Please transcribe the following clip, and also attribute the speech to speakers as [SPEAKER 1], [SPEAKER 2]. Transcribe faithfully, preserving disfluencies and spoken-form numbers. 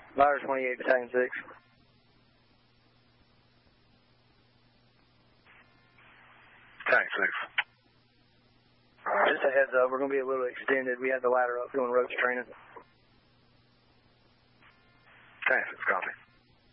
[SPEAKER 1] Ladder twenty-eight, Battalion six.
[SPEAKER 2] Battalion six.
[SPEAKER 1] Just a heads up, we're going to be a little extended. We have the ladder up doing ropes training.
[SPEAKER 2] Battalion six, copy.